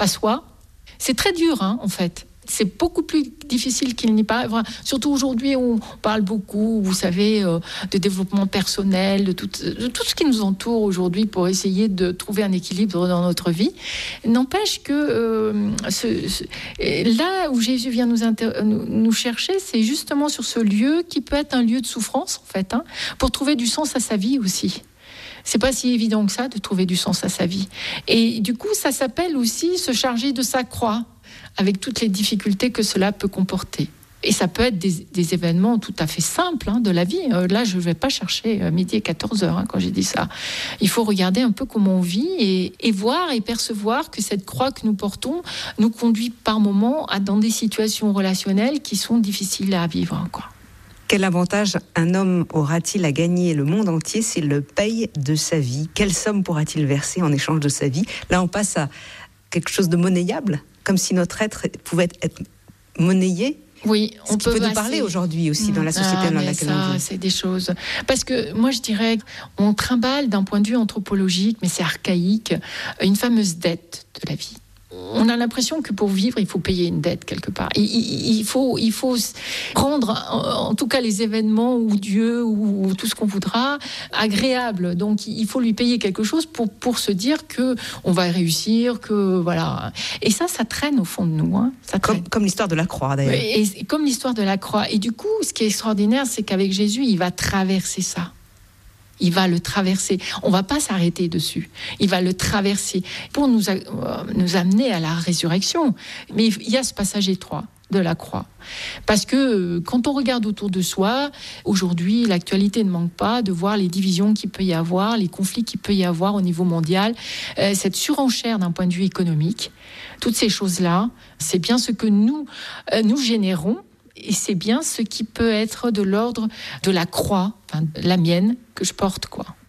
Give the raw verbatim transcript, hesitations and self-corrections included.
pas soi. C'est très dur, hein, en fait. C'est beaucoup plus difficile qu'il n'y paraît. Enfin, surtout aujourd'hui, on parle beaucoup, vous savez, euh, de développement personnel, de tout, de tout ce qui nous entoure aujourd'hui pour essayer de trouver un équilibre dans notre vie. N'empêche que euh, ce, ce, là où Jésus vient nous, inter- nous, nous chercher, c'est justement sur ce lieu qui peut être un lieu de souffrance, en fait, hein, pour trouver du sens à sa vie aussi. C'est pas si évident que ça de trouver du sens à sa vie. Et du coup, ça s'appelle aussi se charger de sa croix, avec toutes les difficultés que cela peut comporter. Et ça peut être des, des événements tout à fait simples hein, de la vie. Euh, là, je ne vais pas chercher euh, midi et quatorze heures hein, quand j'ai dit ça. Il faut regarder un peu comment on vit et, et voir et percevoir que cette croix que nous portons nous conduit par moments à dans des situations relationnelles qui sont difficiles à vivre. Hein, quoi. Quel avantage un homme aura-t-il à gagner le monde entier s'il le paye de sa vie ? Quelle somme pourra-t-il verser en échange de sa vie ? Là, on passe à quelque chose de monnayable, comme si notre être pouvait être monnayé. Oui, on Ce peut, qui peut passer... nous parler aujourd'hui aussi mmh. dans la société ah, dans mais laquelle ça, on vit. C'est des choses. Parce que moi, je dirais, on trimballe d'un point de vue anthropologique, mais c'est archaïque, une fameuse dette de la vie. On a l'impression que pour vivre, il faut payer une dette quelque part. Il, il, il, faut, il faut rendre, en, en tout cas, les événements ou Dieu ou, ou tout ce qu'on voudra agréable. Donc, il faut lui payer quelque chose pour, pour se dire que on va réussir, que voilà. Et ça, ça traîne au fond de nous. Hein. Ça comme, comme l'histoire de la croix, d'ailleurs. Et, et comme l'histoire de la croix. Et du coup, ce qui est extraordinaire, c'est qu'avec Jésus, il va traverser ça. Il va le traverser. On ne va pas s'arrêter dessus. Il va le traverser pour nous, a, euh, nous amener à la résurrection. Mais il y a ce passage étroit de la croix. Parce que euh, quand on regarde autour de soi, aujourd'hui, l'actualité ne manque pas de voir les divisions qu'il peut y avoir, les conflits qu'il peut y avoir au niveau mondial, euh, cette surenchère d'un point de vue économique. Toutes ces choses-là, c'est bien ce que nous, euh, nous générons. Et c'est bien ce qui peut être de l'ordre de la croix, enfin, la mienne, que je porte, quoi.